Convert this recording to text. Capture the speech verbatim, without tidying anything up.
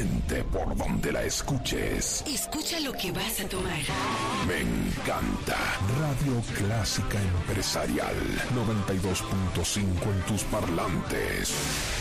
diferente por donde la escuches. Escucha lo que vas a tomar. Me encanta. Radio Clásica Empresarial noventa y dos punto cinco en tus parlantes.